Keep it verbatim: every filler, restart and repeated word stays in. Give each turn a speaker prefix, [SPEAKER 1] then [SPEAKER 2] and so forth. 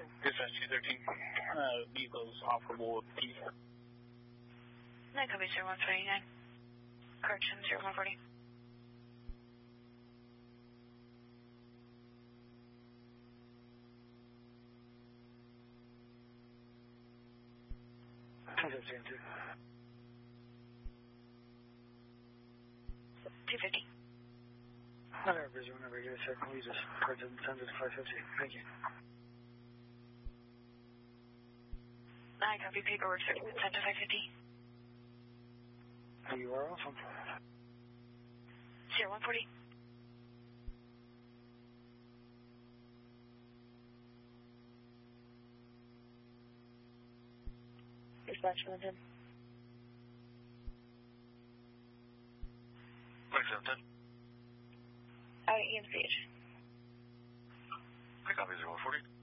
[SPEAKER 1] Dispatch two thirteen, uh, vehicles operable with P.
[SPEAKER 2] That could be zero one twenty-nine. Correction, zero one forty.
[SPEAKER 3] two fifteen, two.
[SPEAKER 2] two fifty.
[SPEAKER 3] Whenever busy, whenever you get a second, we just card and send it to five fifty. Thank you.
[SPEAKER 2] I copy paperwork, send to five fifty.
[SPEAKER 3] You are awesome.
[SPEAKER 2] zero one forty. Dispatch London.
[SPEAKER 4] Mike seven ten.
[SPEAKER 2] Out at E M C H.
[SPEAKER 4] I copy zero one forty.